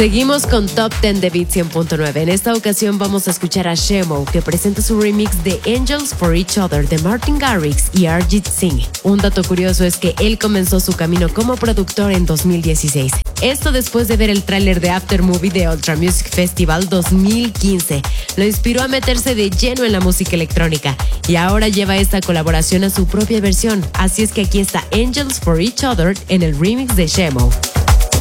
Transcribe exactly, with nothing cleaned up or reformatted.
Seguimos con Top diez de Beat cien punto nueve. En esta ocasión vamos a escuchar a Shemo, que presenta su remix de Angels for Each Other de Martin Garrix y Arjit Singh. Un dato curioso es que él comenzó su camino como productor en dos mil dieciséis. Esto después de ver el tráiler de After Movie de Ultra Music Festival dos mil quince. Lo inspiró a meterse de lleno en la música electrónica y ahora lleva esta colaboración a su propia versión. Así es que aquí está Angels for Each Other en el remix de Shemo.